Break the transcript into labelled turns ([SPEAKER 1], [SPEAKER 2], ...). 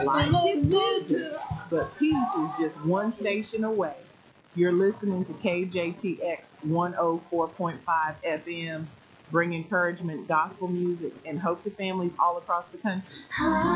[SPEAKER 1] Life gets busy, but peace is just one station away. You're listening to KJTX 104.5 FM, bring encouragement, gospel music, and hope to families all across the country.